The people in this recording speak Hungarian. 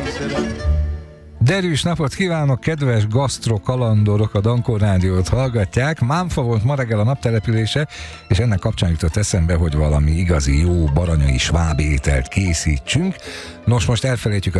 Derűs napot kívánok, kedves gasztrokalandorok, a Dankó Rádiót hallgatják. Mámfa volt ma reggel a naptelepülése, és ennek kapcsán jutott eszembe, hogy valami igazi jó baranyai sváb ételt készítsünk. Nos, most elfelejtjük